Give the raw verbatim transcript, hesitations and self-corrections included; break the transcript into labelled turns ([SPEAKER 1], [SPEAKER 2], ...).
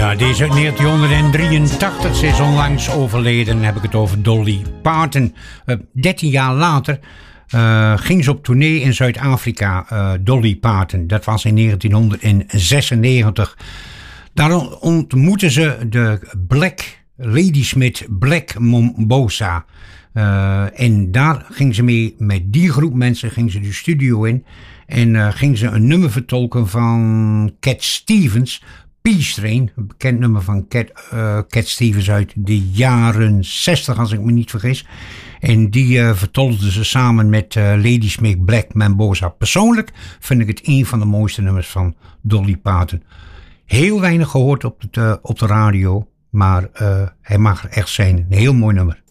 [SPEAKER 1] Ja, deze uit negentien drieëntachtig, ze is onlangs overleden. Dan heb ik het over Dolly Parton. Uh, dertien jaar later uh, ging ze op tournee in Zuid-Afrika, uh, Dolly Parton. Dat was in negentien zesennegentig. Daar ontmoetten ze de Black Ladysmith Black Mambosa. Uh, en daar ging ze mee, met die groep mensen ging ze de studio in. En uh, ging ze een nummer vertolken van Cat Stevens, Peace Train. Een bekend nummer van Cat, uh, Cat Stevens uit de jaren zestig, als ik me niet vergis. En die uh, vertolkten ze samen met uh, Ladysmith Black Mambosa. Persoonlijk vind ik het een van de mooiste nummers van Dolly Parton. Heel weinig gehoord op de, uh, op de radio, maar uh, hij mag er echt zijn. Een heel mooi nummer.